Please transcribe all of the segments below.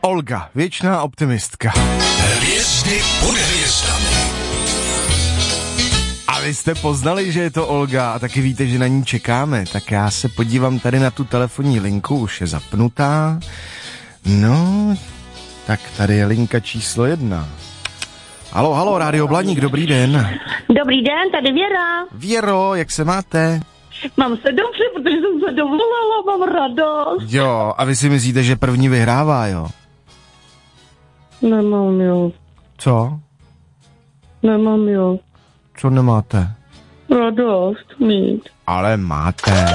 Olga, věčná optimistka. Hvězdy pod hvězdami. A vy jste poznali, že je to Olga a taky víte, že na ní čekáme. Tak já se podívám tady na tu telefonní linku, už je zapnutá. No, tak tady je linka číslo 1. Halo, Rádio Blaník, dobrý den. Dobrý den, tady Věra. Věro, jak se máte? Mám se dobře, protože jsem se dovolala, mám radost. Jo, a vy si myslíte, že první vyhrává, jo? Nemám jo. Co? Nemám jo. Co nemáte? Radost mít. Ale máte.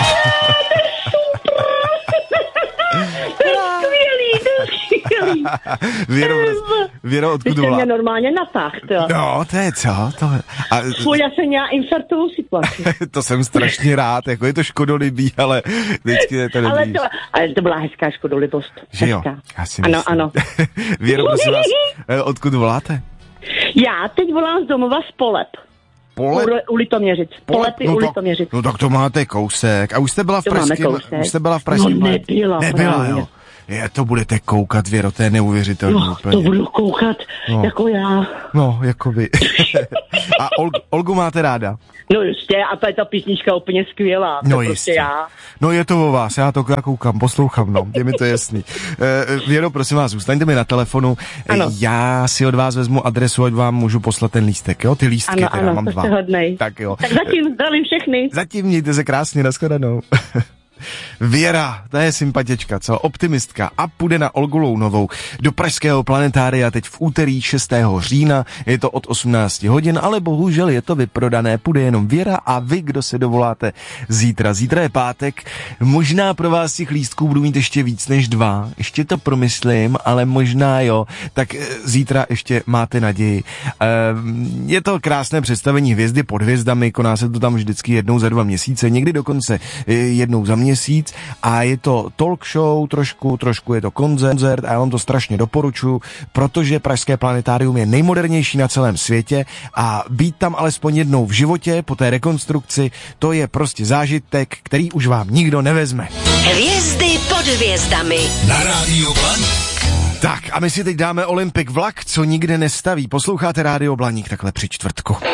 Skvělý. Věro, odkud Vy jste mě normálně natáhl, jo. No, to je co? Já jsem měla infarktovou situaci. To jsem strašně rád, jako je to škodolibý, ale vždycky je to dobrý. Ale to byla hezká škodolibost. Že jo? Ano. Věro, prosím vás, odkud voláte? Já teď volám z domova z Poleb. U Litoměřic. Polepy u Litoměřic. No tak to máte kousek. A už jste byla v Pražském? No nebyla, jo. To budete koukat, Věro, to je neuvěřitelné. No, úplně. To budu koukat, jako já. No, jako vy. A Olgu máte ráda? No jistě, a ta písnička úplně skvělá. No jistě. Prostě já. No je to o vás, já to koukám, poslouchám, no, je mi to jasný. Věro, prosím vás, zůstaňte mi na telefonu. Ano. Já si od vás vezmu adresu, ať vám můžu poslat ten lístek, jo? Ty lístky teda mám 2. Tak jo. Tak zatím zdravím všechny. Zatím mějte se krásně, nashledanou. Věra, ta je sympatička, co? Optimistka a půjde na Olgu Lounovou do Pražského planetária teď v úterý 6. října, je to od 18 hodin, ale bohužel je to vyprodané, půjde jenom Věra a vy, kdo se dovoláte zítra. Zítra je pátek, možná pro vás těch lístků budu mít ještě víc než 2, ještě to promyslím, ale možná jo, tak zítra ještě máte naději. Je to krásné představení Hvězdy pod hvězdami, koná se to tam vždycky jednou za 2 měsíce, někdy dokonce jednou za měsíc a je to talk show, trošku je to koncert a já vám to strašně doporučuji, protože Pražské planetárium je nejmodernější na celém světě a být tam alespoň jednou v životě po té rekonstrukci, to je prostě zážitek, který už vám nikdo nevezme. Hvězdy pod hvězdami. Na Rádiu Blaník. Tak a my si teď dáme Olympic vlak, co nikde nestaví. Posloucháte Rádio Blaník takhle při čtvrtku.